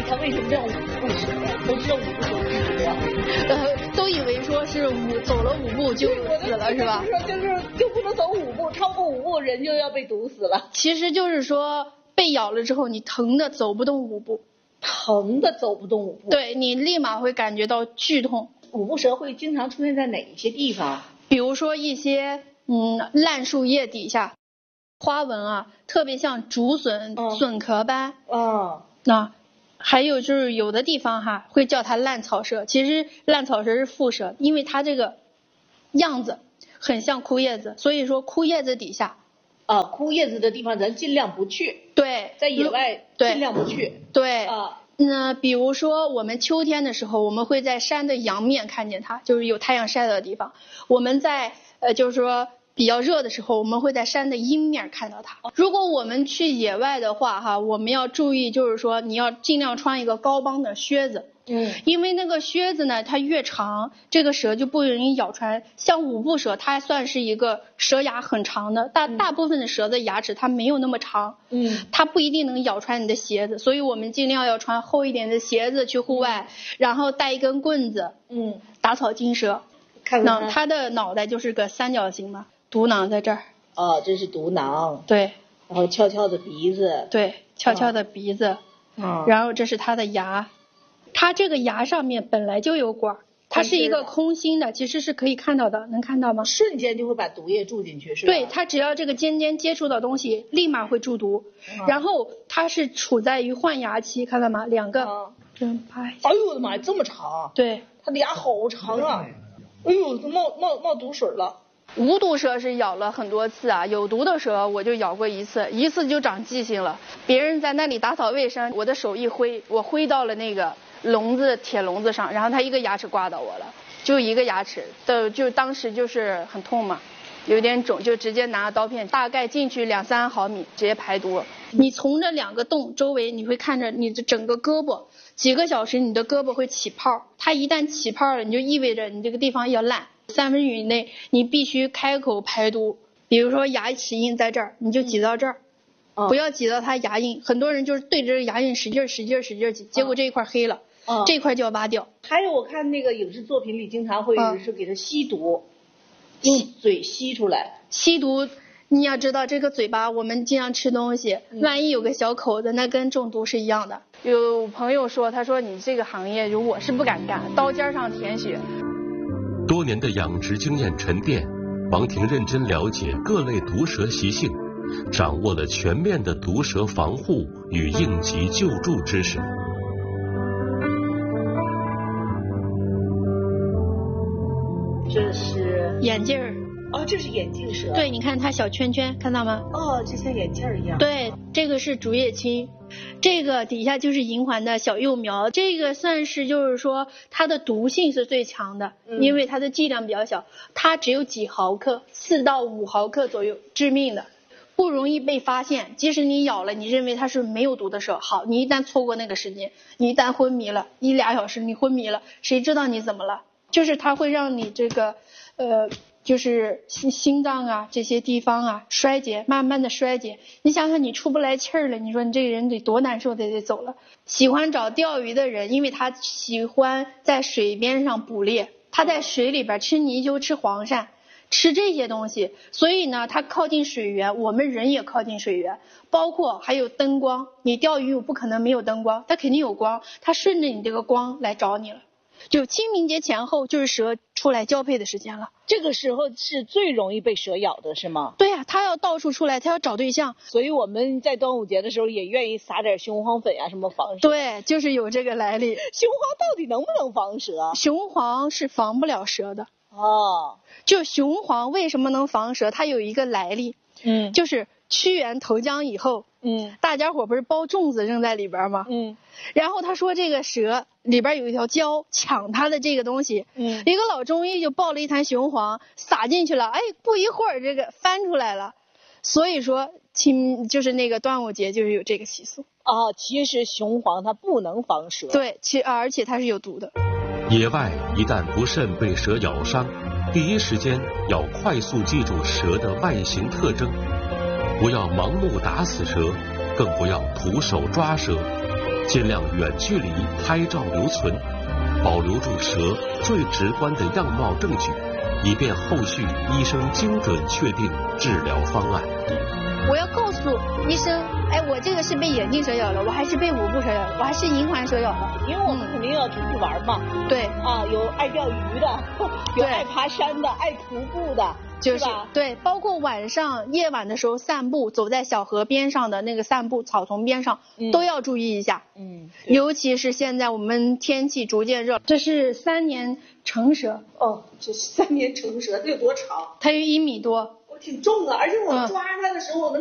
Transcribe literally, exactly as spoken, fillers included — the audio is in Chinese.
它为什么叫五步蛇呀？都知道五步蛇是蛇， 呃，都以为说是五走了五步就死了是吧？ 就是就不能走五步，超过五步人就要被毒死了。 其实就是说被咬了之后，你疼的走不动五步， 疼的走不动五步。 对，你立马会感觉到剧痛。 五步蛇会经常出现在哪一些地方？ 比如说一些嗯烂树叶底下，花纹啊，特别像竹笋、 嗯、 笋壳般。 哦。 那还有就是有的地方哈会叫它烂草蛇，其实烂草蛇是蝮蛇，因为它这个样子很像枯叶子，所以说枯叶子底下。 啊，枯叶子的地方咱尽量不去。 对， 在野外尽量不去。 对。 啊。 那比如说我们秋天的时候，我们会在山的阳面看见它，就是有太阳晒的地方。我们在呃就是说比较热的时候，我们会在山的阴面看到它。如果我们去野外的话哈，我们要注意就是说你要尽量穿一个高帮的靴子。 嗯， 因为那个靴子呢，它越长，这个蛇就不容易咬穿。像五步蛇，它算是一个蛇牙很长的，大大部分的蛇的牙齿它没有那么长， 嗯， 它不一定能咬穿你的鞋子，所以我们尽量要穿厚一点的鞋子去户外，然后带一根棍子， 嗯， 打草惊蛇。 看看它，它的脑袋就是个三角形嘛，毒囊在这儿。 哦，这是毒囊。 对。 然后翘翘的鼻子。 对，翘翘的鼻子。 嗯。 然后这是它的牙。它这个牙上面本来就有管，它是一个空心的，其实是可以看到的，能看到吗？ 瞬间就会把毒液注进去，是吧？ 对，它只要这个尖尖接触到东西，立马会注毒。嗯、然后它是处在于换牙期，看到吗？两个， 嗯、 这样拍。 哎呦我的妈呀，这么长！ 对， 它的牙好长啊！哎呦，都冒冒冒毒水了。 无毒蛇是咬了很多次啊，有毒的蛇我就咬过一次，一次就长记性了。别人在那里打扫卫生，我的手一挥，我挥到了那个笼子铁笼子上，然后他一个牙齿刮到我了，就一个牙齿的，就当时就是很痛嘛，有点肿，就直接拿刀片大概进去两三毫米直接排毒。你从这两个洞周围你会看着你的整个胳膊，几个小时你的胳膊会起泡，它一旦起泡了，你就意味着你这个地方要烂，三分钟以内你必须开口排毒。比如说牙齿印在这儿，你就挤到这儿。嗯，不要挤到它牙印，很多人就是对着牙印使劲使劲使劲挤，结果这一块黑了。嗯，这块就要挖掉。 还有我看那个影视作品里经常会是给它吸毒，嗯、用嘴吸出来。 吸毒，你要知道这个嘴巴我们经常吃东西，嗯、万一有个小口子，那跟中毒是一样的。有朋友说，他说你这个行业就我是不敢干，刀尖上舔血。 多年的养殖经验沉淀，王婷认真了解各类毒蛇习性，掌握了全面的毒蛇防护与应急救助知识。 这是眼镜儿。 哦，这是眼镜蛇。 对，你看它小圈圈，看到吗？ 哦，就像眼镜一样。 对，这个是竹叶青，这个底下就是银环的小幼苗，这个算是就是说它的毒性是最强的，嗯、因为它的剂量比较小，它只有几毫克，四到五毫克左右，致命的，不容易被发现。即使你咬了，你认为它是没有毒的蛇，好，你一旦错过那个时间，你一旦昏迷了，一俩小时你昏迷了，谁知道你怎么了？就是它会让你这个，呃。就是心心脏啊这些地方啊衰竭，慢慢的衰竭。你想想你出不来气儿了，你说你这个人得多难受，得得走了。喜欢找钓鱼的人，因为他喜欢在水边上捕猎，他在水里边吃泥鳅、吃黄鳝、吃这些东西，所以呢他靠近水源，我们人也靠近水源，包括还有灯光。你钓鱼不可能没有灯光，它肯定有光，它顺着你这个光来找你了。就清明节前后就是蛇出来交配的时间了， 这个时候是最容易被蛇咬的是吗？ 对呀、啊，它要到处出来，它要找对象， 所以我们在端午节的时候也愿意撒点雄黄粉啊什么防蛇。 对，就是有这个来历。 雄黄到底能不能防蛇？ 雄黄是防不了蛇的。 哦， 就雄黄为什么能防蛇？它有一个来历，嗯，就是屈原投江以后，嗯，大家伙不是包粽子扔在里边吗？嗯，然后他说这个蛇里边有一条蛟抢他的这个东西，嗯，一个老中医就抱了一坛雄黄撒进去了，哎，不一会儿这个翻出来了，所以说清就是那个端午节就是有这个习俗。 哦，其实雄黄它不能防蛇。 对，其而且它是有毒的。 野外一旦不慎被蛇咬伤，第一时间要快速记住蛇的外形特征，不要盲目打死蛇，更不要徒手抓蛇， 尽量远距离拍照留存，保留住蛇最直观的样貌证据，以便后续医生精准确定治疗方案。 我要告诉医生，哎，我这个是被眼镜蛇咬了，我还是被五步蛇咬了，我还是银环蛇咬了。 因为我们肯定要出去玩嘛。 对啊，有爱钓鱼的，有爱爬山的，爱徒步的。 就是对，包括晚上夜晚的时候散步，走在小河边上的那个散步，草丛边上、嗯、都要注意一下。嗯，尤其是现在我们天气逐渐热，这是三年成蛇。 哦，这是三年成蛇，它有多长？ 它有一米多。 我挺重的，而且我抓它的时候，我能